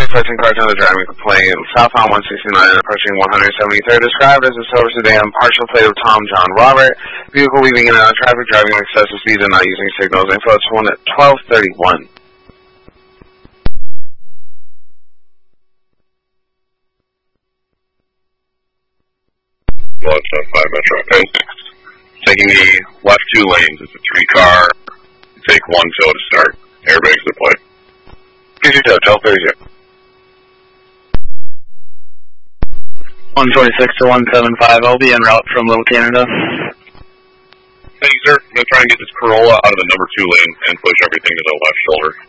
approaching cartoon driving complaint. Southbound 169 approaching 173rd, described as a silver sedan, partial plate of Tom John Robert. Vehicle weaving in and out of traffic, driving at excessive speeds and not using signals. Info at 1231. 175 Metro. Okay. Taking the left 2 lanes. It's a 3-car. Take 1 tow to start. Airbags deployed. Get your tow, 1230. 126 to 175. I'll be en route from Little Canada. Thank you, sir. I'm going to try and get this Corolla out of the number 2 lane and push everything to the left shoulder.